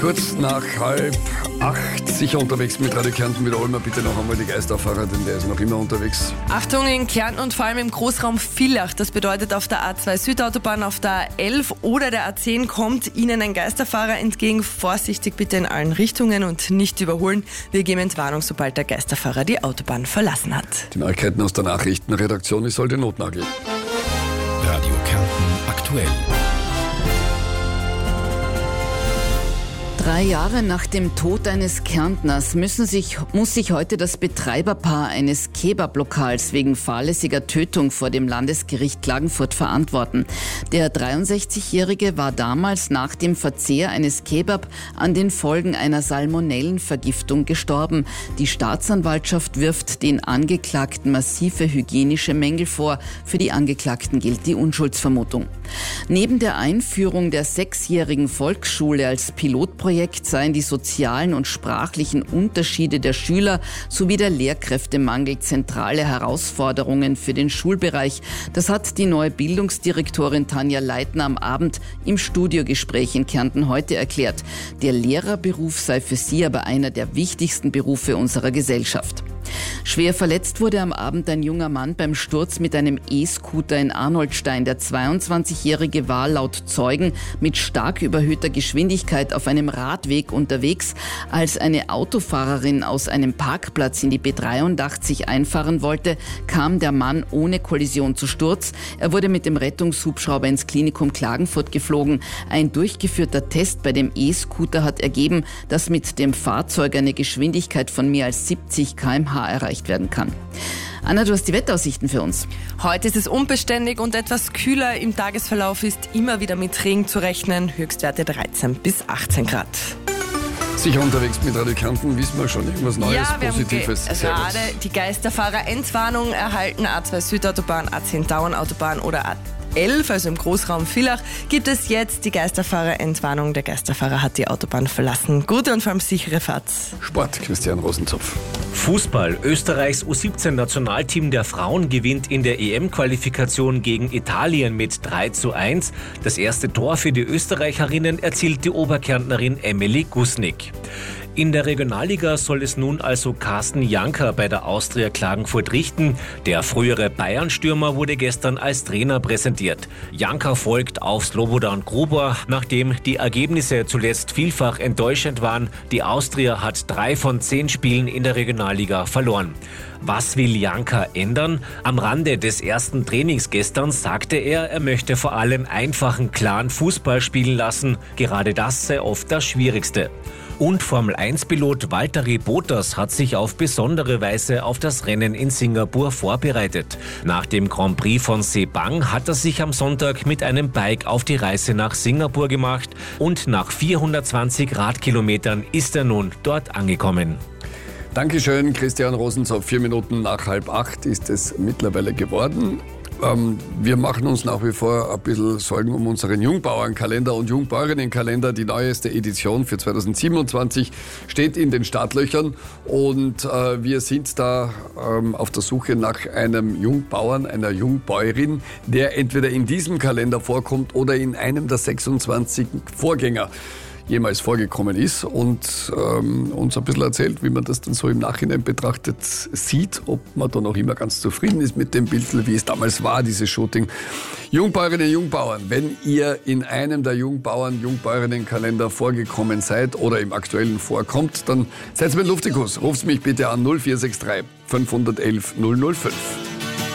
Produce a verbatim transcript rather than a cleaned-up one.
Kurz nach halb acht, sicher unterwegs mit Radio Kärnten. Wiederholen wir bitte noch einmal die Geisterfahrer, denn der ist noch immer unterwegs. Achtung, in Kärnten und vor allem im Großraum Villach. Das bedeutet, auf der A zwei Südautobahn, auf der A elf oder der A zehn kommt Ihnen ein Geisterfahrer entgegen. Vorsichtig bitte in allen Richtungen und nicht überholen. Wir geben Entwarnung, sobald der Geisterfahrer die Autobahn verlassen hat. Die Neuigkeiten aus der Nachrichtenredaktion, ich soll den Notnagel. Radio Kärnten aktuell. Drei Jahre nach dem Tod eines Kärntners müssen sich, muss sich heute das Betreiberpaar eines Kebab-Lokals wegen fahrlässiger Tötung vor dem Landesgericht Klagenfurt verantworten. Der dreiundsechzigjährige war damals nach dem Verzehr eines Kebab an den Folgen einer Salmonellenvergiftung gestorben. Die Staatsanwaltschaft wirft den Angeklagten massive hygienische Mängel vor. Für die Angeklagten gilt die Unschuldsvermutung. Neben der Einführung der sechsjährigen Volksschule als Pilotprojekt seien die sozialen und sprachlichen Unterschiede der Schüler sowie der Lehrkräftemangel zentrale Herausforderungen für den Schulbereich. Das hat die neue Bildungsdirektorin Tanja Leitner am Abend im Studiogespräch in Kärnten heute erklärt. Der Lehrerberuf sei für sie aber einer der wichtigsten Berufe unserer Gesellschaft. Schwer verletzt wurde am Abend ein junger Mann beim Sturz mit einem E-Scooter in Arnoldstein. Der zweiundzwanzigjährige war laut Zeugen mit stark überhöhter Geschwindigkeit auf einem Radweg unterwegs. Als eine Autofahrerin aus einem Parkplatz in die B dreiundachtzig einfahren wollte, kam der Mann ohne Kollision zu Sturz. Er wurde mit dem Rettungshubschrauber ins Klinikum Klagenfurt geflogen. Ein durchgeführter Test bei dem E-Scooter hat ergeben, dass mit dem Fahrzeug eine Geschwindigkeit von mehr als siebzig Kilometer pro Stunde erreicht werden kann. Anna, du hast die Wetteraussichten für uns. Heute ist es unbeständig und etwas kühler. Im Tagesverlauf ist immer wieder mit Regen zu rechnen. Höchstwerte dreizehn bis achtzehn Grad. Sicher unterwegs mit Radio Kärnten, wissen wir schon irgendwas Neues, ja, wir Positives. haben gerade die Geisterfahrer-Entwarnung erhalten. A zwei Südautobahn, A zehn Dauernautobahn oder A elf, also im Großraum Villach, gibt es jetzt die Geisterfahrer-Entwarnung. Der Geisterfahrer hat die Autobahn verlassen. Gute und vor allem sichere Fahrt. Sport, Christian Rosenzopf. Fußball. Österreichs U siebzehn Nationalteam der Frauen gewinnt in der E M-Qualifikation gegen Italien mit drei zu eins. Das erste Tor für die Österreicherinnen erzielt die Oberkärntnerin Emily Gusnick. In der Regionalliga soll es nun also Carsten Janker bei der Austria Klagenfurt richten. Der frühere Bayern-Stürmer wurde gestern als Trainer präsentiert. Janker folgt auf Slobodan Grubor, nachdem die Ergebnisse zuletzt vielfach enttäuschend waren. Die Austria hat drei von zehn Spielen in der Regionalliga verloren. Was will Janker ändern? Am Rande des ersten Trainings gestern sagte er, er möchte vor allem einfachen, klaren Fußball spielen lassen. Gerade das sei oft das Schwierigste. Und Formel eins Pilot Valtteri Bottas hat sich auf besondere Weise auf das Rennen in Singapur vorbereitet. Nach dem Grand Prix von Sepang hat er sich am Sonntag mit einem Bike auf die Reise nach Singapur gemacht und nach vierhundertzwanzig Radkilometern ist er nun dort angekommen. Dankeschön, Christian Rosenzopf. Vier Minuten nach halb acht ist es mittlerweile geworden. Ähm, wir machen uns nach wie vor ein bisschen Sorgen um unseren Jungbauernkalender und Jungbäuerinnenkalender. Die neueste Edition für zweitausendsiebenundzwanzig steht in den Startlöchern und äh, wir sind da ähm, auf der Suche nach einem Jungbauern, einer Jungbäuerin, der entweder in diesem Kalender vorkommt oder in einem der sechsundzwanzig Vorgänger jemals vorgekommen ist und ähm, uns ein bisschen erzählt, wie man das dann so im Nachhinein betrachtet sieht, ob man da noch immer ganz zufrieden ist mit dem Bild, wie es damals war, dieses Shooting. Jungbäuerinnen, Jungbauern, wenn ihr in einem der Jungbauern, Jungbäuerinnenkalender vorgekommen seid oder im aktuellen vorkommt, dann seid mir ein Luftikus. Ruft mich bitte an null vier sechs drei fünf eins eins null null fünf.